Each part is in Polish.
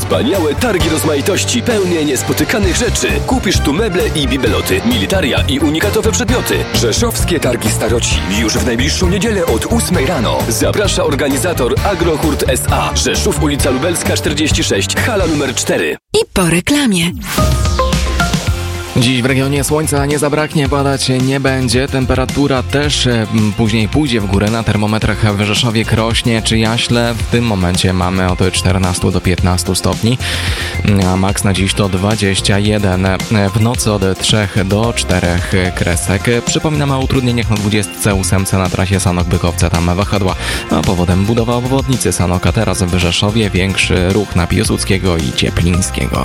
Wspaniałe targi rozmaitości, pełne niespotykanych rzeczy. Kupisz tu meble i bibeloty, militaria i unikatowe przedmioty. Rzeszowskie Targi Staroci. Już w najbliższą niedzielę od 8 rano. Zaprasza organizator Agrohurt S.A. Rzeszów, ulica Lubelska 46, hala numer 4. I po reklamie. Dziś w regionie słońca nie zabraknie, padać nie będzie. Temperatura też później pójdzie w górę. Na termometrach w Rzeszowie, Krośnie czy Jaśle w tym momencie mamy od 14 do 15 stopni, a maks na dziś to 21. W nocy od 3 do 4 kresek. Przypominamy o utrudnieniach na 28 na trasie Sanok-Bykowce, tam wahadła, a powodem budowa obwodnicy Sanoka. Teraz w Rzeszowie większy ruch na Piłsudskiego i Cieplińskiego.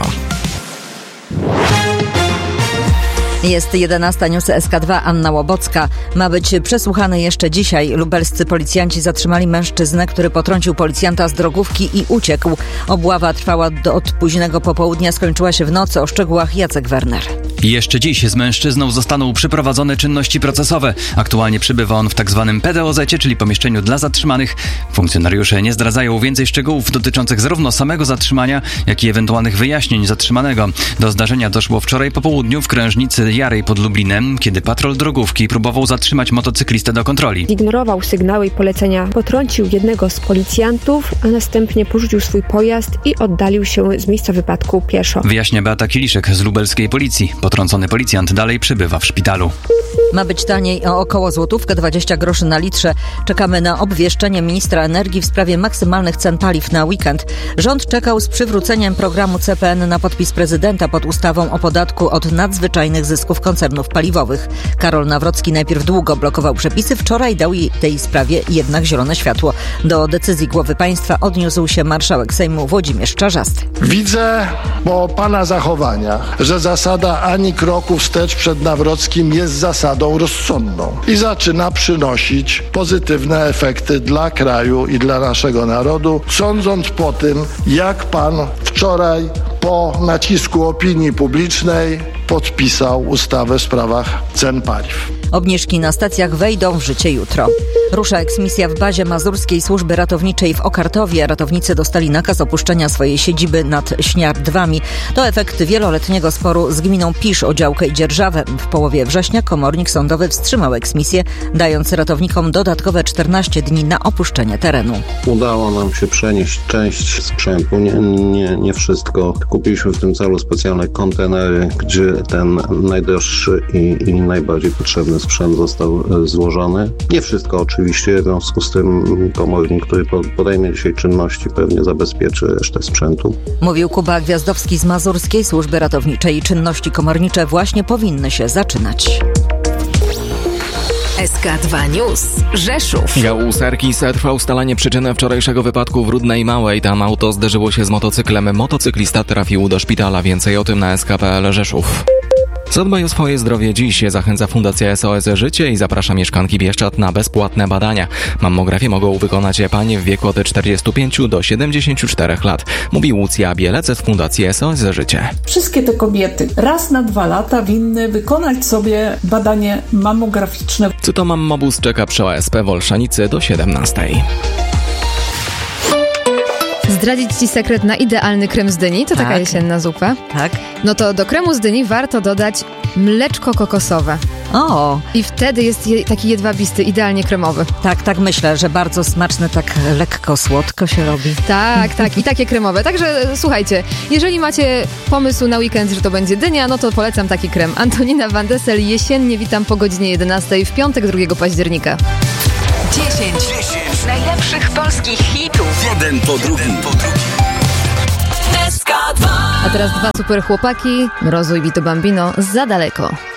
Jest 11, news SK2, Anna Łobocka. Ma być przesłuchany jeszcze dzisiaj. Lubelscy policjanci zatrzymali mężczyznę, który potrącił policjanta z drogówki i uciekł. Obława trwała od późnego popołudnia, skończyła się w nocy. O szczegółach Jacek Werner. Jeszcze dziś z mężczyzną zostaną przeprowadzone czynności procesowe. Aktualnie przebywa on w tzw. PDOZ-cie, czyli pomieszczeniu dla zatrzymanych. Funkcjonariusze nie zdradzają więcej szczegółów dotyczących zarówno samego zatrzymania, jak i ewentualnych wyjaśnień zatrzymanego. Do zdarzenia doszło wczoraj po południu w krężnicy Jarej pod Lublinem, kiedy patrol drogówki próbował zatrzymać motocyklistę do kontroli. Zignorował sygnały i polecenia, potrącił jednego z policjantów, a następnie porzucił swój pojazd i oddalił się z miejsca wypadku pieszo. Wyjaśnia Beata Kiliszek z lubelskiej policji. Potrącony policjant dalej przebywa w szpitalu. Ma być taniej o około złotówkę 20 groszy na litrze. Czekamy na obwieszczenie ministra energii w sprawie maksymalnych cen paliw na weekend. Rząd czekał z przywróceniem programu CPN na podpis prezydenta pod ustawą o podatku od nadzwyczajnych zysków koncernów paliwowych. Karol Nawrocki najpierw długo blokował przepisy, wczoraj dał tej sprawie jednak zielone światło. Do decyzji głowy państwa odniósł się marszałek Sejmu Włodzimierz Czarzasty. Widzę po pana zachowaniach, że zasada ani kroku wstecz przed Nawrockim jest zasadą rozsądną i zaczyna przynosić pozytywne efekty dla kraju i dla naszego narodu, sądząc po tym, jak pan wczoraj po nacisku opinii publicznej podpisał ustawę w sprawach cen paliw. Obniżki na stacjach wejdą w życie jutro. Rusza eksmisja w bazie Mazurskiej Służby Ratowniczej w Okartowie. Ratownicy dostali nakaz opuszczenia swojej siedziby nad Śniardwami. To efekt wieloletniego sporu z gminą Pisz o działkę i dzierżawę. W połowie września komornik sądowy wstrzymał eksmisję, dając ratownikom dodatkowe 14 dni na opuszczenie terenu. Udało nam się przenieść część sprzętu, nie wszystko. Kupiliśmy w tym celu specjalne kontenery, gdzie ten najdroższy i najbardziej potrzebny sprzęt został złożony. Nie wszystko oczywiście, w związku z tym komornik, który podejmie dzisiaj czynności, pewnie zabezpieczy resztę sprzętu. Mówił Kuba Gwiazdowski z Mazurskiej Służby Ratowniczej. Czynności komornicze właśnie powinny się zaczynać. SK2 News. Rzeszów. Dział Serkis trwa ustalanie przyczyny wczorajszego wypadku w Rudnej Małej. Tam auto zderzyło się z motocyklem. Motocyklista trafił do szpitala. Więcej o tym na SK.pl Rzeszów. Zadbaj o swoje zdrowie dziś, zachęca Fundacja SOS Życie i zaprasza mieszkanki Bieszczad na bezpłatne badania. Mammografię mogą wykonać panie w wieku od 45 do 74 lat. Mówi Łucja Bielec z Fundacji SOS Życie. Wszystkie te kobiety raz na 2 lata winny wykonać sobie badanie mammograficzne. Cytomammobus czeka przy OSP w Olszanicy do 17. Zdradzić Ci sekret na idealny krem z dyni? To taka jesienna zupa. Tak. No to do kremu z dyni warto dodać mleczko kokosowe. O! I wtedy jest taki jedwabisty, idealnie kremowy. Tak myślę, że bardzo smaczny, tak lekko słodko się robi. Tak. I takie kremowe. Także słuchajcie, jeżeli macie pomysł na weekend, że to będzie dynia, no to polecam taki krem. Antonina Van Dessel, jesiennie witam po godzinie 11 w piątek 2 października. 10 najlepszych polskich hitów. Jeden po drugim. SK2. A teraz 2 super chłopaki, Mrozu i Vito Bambino, Za daleko.